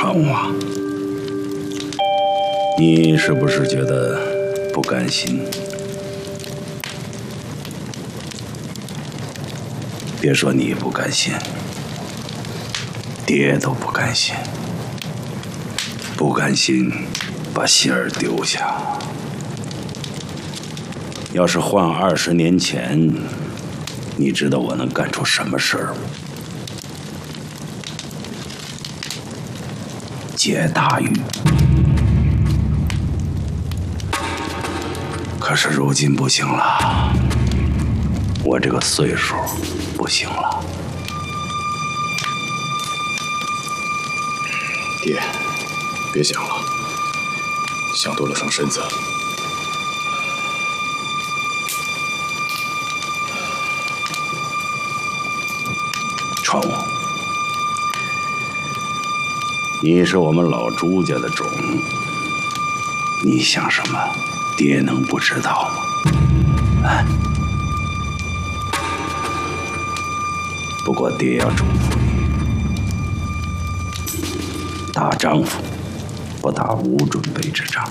传话，你是不是觉得不甘心？别说你不甘心，爹都不甘心，不甘心把希儿丢下。要是换20年前，你知道我能干出什么事儿吗？劫大狱。可是如今不行了，我这个岁数不行了。 爹，别想了，想多了伤身子。 传我，你是我们老朱家的种，你想什么，爹能不知道吗？哎，不过爹要嘱咐你，大丈夫不打无准备之仗。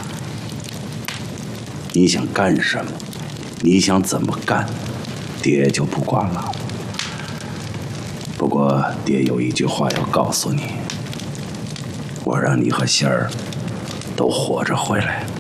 你想干什么，你想怎么干，爹就不管了。不过爹有一句话要告诉你，我让你和仙儿都活着回来。